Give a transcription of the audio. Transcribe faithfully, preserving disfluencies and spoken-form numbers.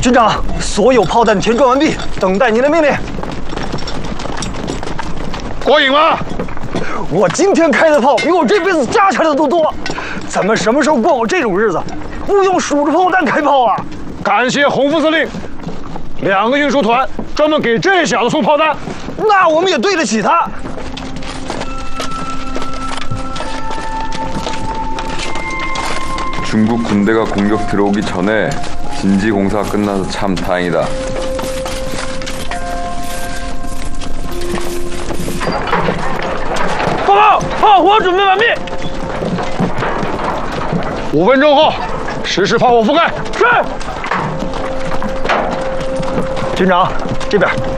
军长，所有炮弹填装完毕，等待您的命令。 过瘾吗？ 我今天开的炮比我这辈子加起来的都多。咱们什么时候过过这种日子？不用数着炮弹开炮啊！ 感谢洪副司令，两个运输团专门给这小子送炮弹， 那我们也对得起他。 중국 군대가 공격 들어오기 전에 진지 공사가 끝나서 참 다행이다. 报告，炮火准备完毕。五分钟后实施炮火覆盖。是。 军长，这边。